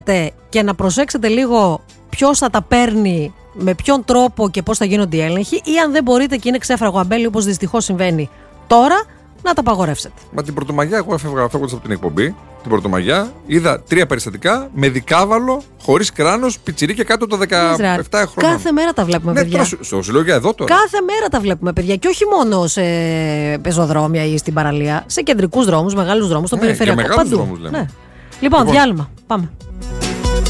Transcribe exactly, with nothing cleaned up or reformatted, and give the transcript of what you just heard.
και να προσέξετε λίγο ποιος θα τα παίρνει, με ποιον τρόπο και πώς θα γίνονται οι έλεγχοι, ή αν δεν μπορείτε και είναι ξέφραγο αμπέλι, όπως δυστυχώς συμβαίνει τώρα, να τα απαγορεύσετε. Μα την Πρωτομαγιά, εγώ έφευγα φεύγοντας από την εκπομπή, την Πρωτομαγιά, είδα τρία περιστατικά με δικάβαλο, χωρίς κράνος, πιτσιρίκια κάτω από τα δεκαεπτά χρόνια. Κάθε μέρα τα βλέπουμε, ναι, παιδιά. Στο σου λέω για εδώ τώρα. Κάθε μέρα τα βλέπουμε, παιδιά. Και όχι μόνο σε πεζοδρόμια ή στην παραλία, σε κεντρικούς δρόμους, μεγάλους δρόμους, στον ναι, περιφερειακό. Για μεγάλους δρόμους λέμε. Ναι. Λοιπόν, λοιπόν, διάλειμμα. Πάμε.